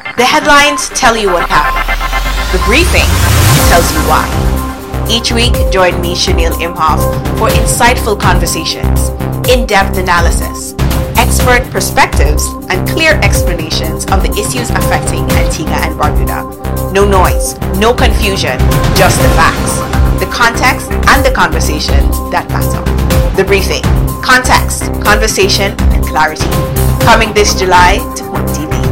The headlines tell you what happened. The briefing tells you why. Each week, join me, Chanel Imhoff, for insightful conversations, in-depth analysis, expert perspectives, and clear explanations of the issues affecting Antigua and Barbuda. No noise, no confusion, just the facts, the context, and the conversations that matter. The briefing, context, conversation, and clarity. Coming this July to Home TV.